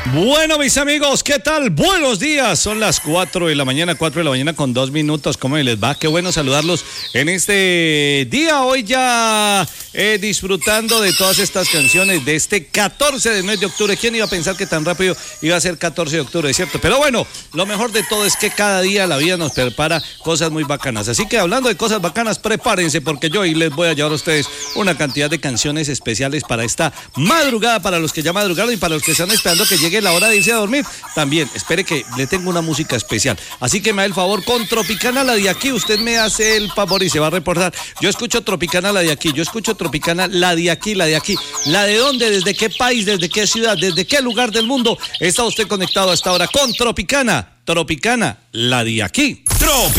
Bueno, mis amigos, ¿qué tal? Buenos días, son las 4 de la mañana con 2 minutos. ¿Cómo les va? Qué bueno saludarlos en este día. Hoy ya disfrutando de todas estas canciones de este 14 del mes de octubre. ¿Quién iba a pensar que tan rápido iba a ser 14 de octubre, cierto? Pero bueno, lo mejor de todo es que cada día la vida nos prepara cosas muy bacanas. Así que hablando de cosas bacanas, prepárense porque yo hoy les voy a llevar a ustedes una cantidad de canciones especiales para esta madrugada, para los que ya madrugaron y para los que están esperando que llegue la hora de irse a dormir. También, espere que le tengo una música especial. Así que me da el favor con Tropicana, la de aquí. Usted me hace el favor y se va a reportar. Yo escucho Tropicana, la de aquí. Yo escucho Tropicana, la de aquí, la de aquí. ¿La de dónde? ¿Desde qué país? ¿Desde qué ciudad? ¿Desde qué lugar del mundo está usted conectado hasta ahora con Tropicana? Tropicana, la de aquí.